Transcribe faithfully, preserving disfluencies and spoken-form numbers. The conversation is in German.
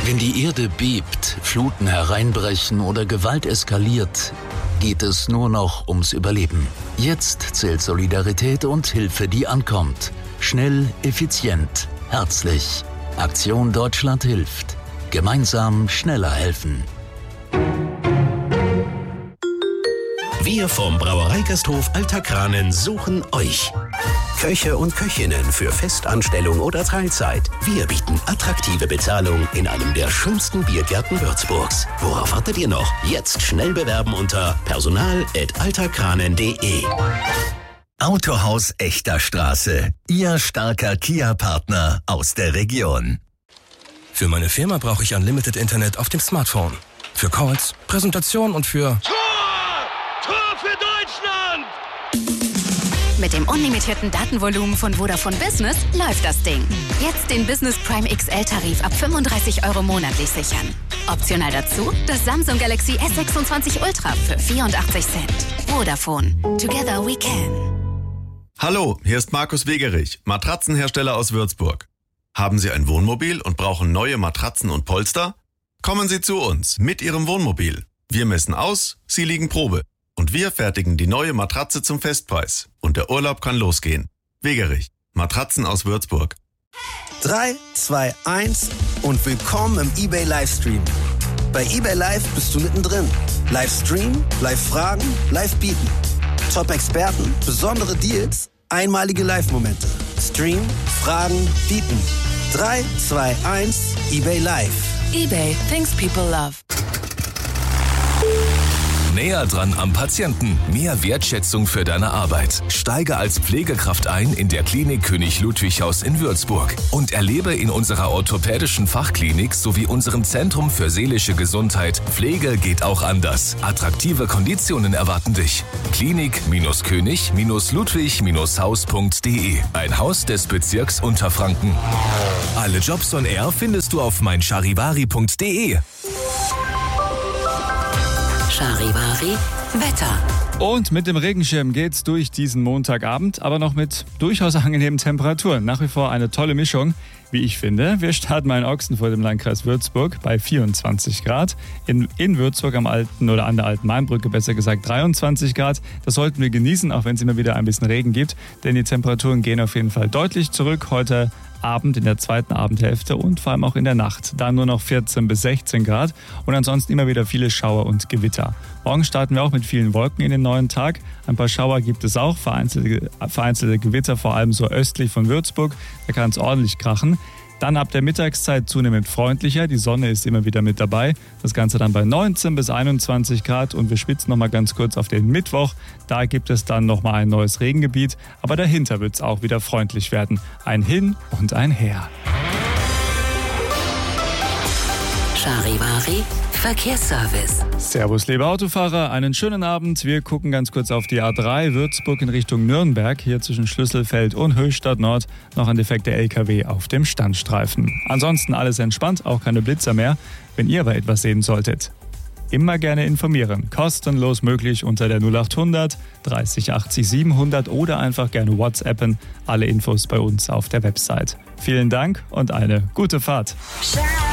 Wenn die Erde bebt, Fluten hereinbrechen oder Gewalt eskaliert, geht es nur noch ums Überleben. Jetzt zählt Solidarität und Hilfe, die ankommt. Schnell, effizient, herzlich. Aktion Deutschland hilft. Gemeinsam schneller helfen. Wir vom Brauereigasthof Alterkranen suchen euch. Köche und Köchinnen für Festanstellung oder Teilzeit. Wir bieten attraktive Bezahlung in einem der schönsten Biergärten Würzburgs. Worauf wartet ihr noch? Jetzt schnell bewerben unter personal at alterkranen punkt de. Autohaus Echter Straße. Ihr starker Kia-Partner aus der Region. Für meine Firma brauche ich Unlimited Internet auf dem Smartphone. Für Calls, Präsentation und für... Tor für Deutschland! Mit dem unlimitierten Datenvolumen von Vodafone Business läuft das Ding. Jetzt den Business Prime X L-Tarif ab fünfunddreißig Euro monatlich sichern. Optional dazu das Samsung Galaxy S sechsundzwanzig Ultra für vierundachtzig Cent. Vodafone. Together we can. Hallo, hier ist Markus Wegerich, Matratzenhersteller aus Würzburg. Haben Sie ein Wohnmobil und brauchen neue Matratzen und Polster? Kommen Sie zu uns mit Ihrem Wohnmobil. Wir messen aus, Sie liegen Probe. Und wir fertigen die neue Matratze zum Festpreis. Und der Urlaub kann losgehen. Wegerich, Matratzen aus Würzburg. drei, zwei, eins und willkommen im eBay Livestream. Bei eBay Live bist du mittendrin. Livestream, Live-Fragen, Live-Bieten. Top-Experten, besondere Deals, einmalige Live-Momente. Stream, Fragen, Bieten. drei, zwei, eins, eBay Live. eBay, things people love. Näher dran am Patienten. Mehr Wertschätzung für deine Arbeit. Steige als Pflegekraft ein in der Klinik König Ludwig Haus in Würzburg und erlebe in unserer orthopädischen Fachklinik sowie unserem Zentrum für seelische Gesundheit Pflege geht auch anders. Attraktive Konditionen erwarten dich. Klinik-König Ludwig Haus punkt de. Ein Haus des Bezirks Unterfranken. Alle Jobs on Air findest du auf mein charivari punkt de. Charivari Wetter. Und mit dem Regenschirm geht's durch diesen Montagabend, aber noch mit durchaus angenehmen Temperaturen. Nach wie vor eine tolle Mischung, wie ich finde. Wir starten mal in Ochsen vor dem Landkreis Würzburg bei vierundzwanzig Grad. In, in Würzburg am alten oder an der alten Mainbrücke besser gesagt dreiundzwanzig Grad. Das sollten wir genießen, auch wenn es immer wieder ein bisschen Regen gibt. Denn die Temperaturen gehen auf jeden Fall deutlich zurück. Heute Abend in der zweiten Abendhälfte und vor allem auch in der Nacht. Da nur noch vierzehn bis sechzehn Grad und ansonsten immer wieder viele Schauer und Gewitter. Morgen starten wir auch mit vielen Wolken in den neuen Tag. Ein paar Schauer gibt es auch, vereinzelte, vereinzelte Gewitter, vor allem so östlich von Würzburg. Da kann es ordentlich krachen. Dann ab der Mittagszeit zunehmend freundlicher. Die Sonne ist immer wieder mit dabei. Das Ganze dann bei neunzehn bis einundzwanzig Grad. Und wir spitzen noch mal ganz kurz auf den Mittwoch. Da gibt es dann noch mal ein neues Regengebiet. Aber dahinter wird es auch wieder freundlich werden. Ein Hin und ein Her. Charivari Verkehrsservice. Servus, liebe Autofahrer, einen schönen Abend. Wir gucken ganz kurz auf die A drei, Würzburg in Richtung Nürnberg. Hier zwischen Schlüsselfeld und Höchstadt Nord noch ein defekter L K W auf dem Standstreifen. Ansonsten alles entspannt, auch keine Blitzer mehr. Wenn ihr aber etwas sehen solltet, immer gerne informieren. Kostenlos möglich unter der null achthundert dreißig achtzig siebenhundert oder einfach gerne WhatsAppen. Alle Infos bei uns auf der Website. Vielen Dank und eine gute Fahrt.